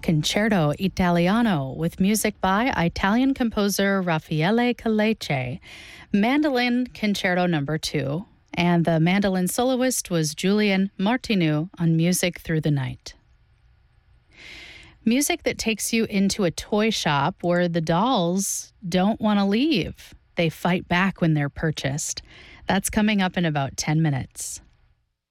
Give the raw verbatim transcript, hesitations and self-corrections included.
Concerto Italiano with music by Italian composer Raffaele Caleche, Mandolin Concerto Number two, and the mandolin soloist was Julian Martinu on Music Through the Night. Music that takes you into a toy shop where the dolls don't want to leave. They fight back when they're purchased. That's coming up in about ten minutes.